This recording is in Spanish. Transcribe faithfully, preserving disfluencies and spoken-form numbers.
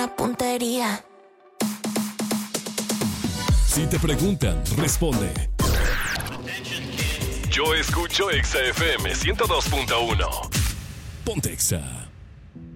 buena puntería. Si te preguntan, responde. Yo escucho Exa F M ciento dos punto uno. Ponte Exa.